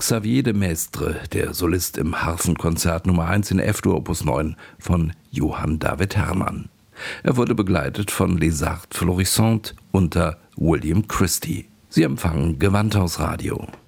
Xavier de Maistre, der Solist im Harfenkonzert Nummer 1 in F-Dur Opus 9 von Johann David Herrmann. Er wurde begleitet von Les Arts Florissants unter William Christie. Sie empfangen Gewandhausradio.